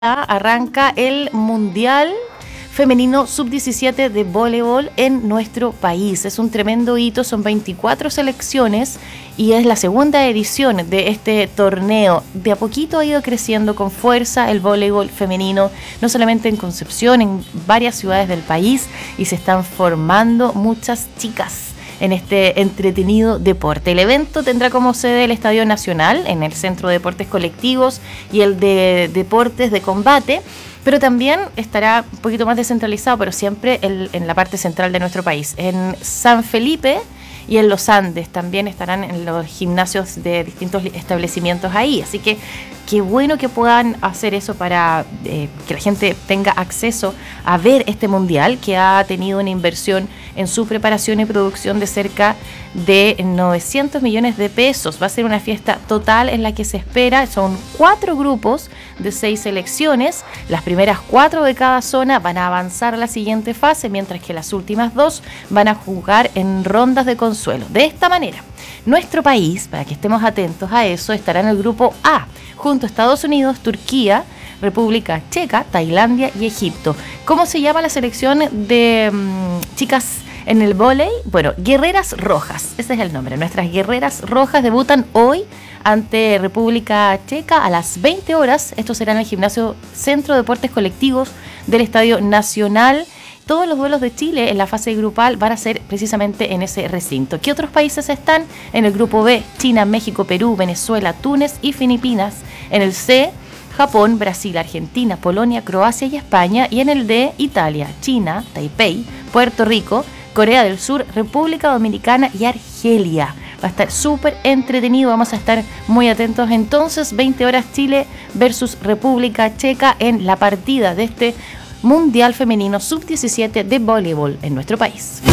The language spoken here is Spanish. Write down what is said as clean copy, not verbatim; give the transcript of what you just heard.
arranca el Mundial Femenino Sub-17 de voleibol en nuestro país. Es un tremendo hito, son 24 selecciones y es la segunda edición de este torneo. De a poquito ha ido creciendo con fuerza el voleibol femenino, no solamente en Concepción, en varias ciudades del país, y se están formando muchas chicas en este entretenido deporte. El evento tendrá como sede el Estadio Nacional, en el Centro de Deportes Colectivos y el de Deportes de Combate, pero también estará un poquito más descentralizado, pero siempre en la parte central de nuestro país. En San Felipe y en Los Andes también estarán en los gimnasios de distintos establecimientos ahí. Así que qué bueno que puedan hacer eso para que la gente tenga acceso a ver este mundial, que ha tenido una inversión en su preparación y producción de cerca de 900 millones de pesos. Va a ser una fiesta total en la que se espera, son 4 grupos de 6 selecciones. Las primeras 4 de cada zona van a avanzar a la siguiente fase, mientras que las últimas 2 van a jugar en rondas de consuelo. De esta manera, nuestro país, para que estemos atentos a eso, estará en el grupo A, junto a Estados Unidos, Turquía, República Checa, Tailandia y Egipto. ¿Cómo se llama la selección de chicas en el vóley? Bueno, Guerreras Rojas, ese es el nombre. Nuestras Guerreras Rojas debutan hoy ante República Checa a las 20 horas. Esto será en el gimnasio Centro de Deportes Colectivos del Estadio Nacional. Todos los duelos de Chile en la fase grupal van a ser precisamente en ese recinto. ¿Qué otros países están? En el grupo B, China, México, Perú, Venezuela, Túnez y Filipinas. En el C, Japón, Brasil, Argentina, Polonia, Croacia y España. Y en el D, Italia, China, Taipei, Puerto Rico, Corea del Sur, República Dominicana y Argelia. Va a estar súper entretenido, vamos a estar muy atentos. Entonces, 20 horas Chile versus República Checa en la partida de este Mundial Femenino Sub-17 de voleibol en nuestro país.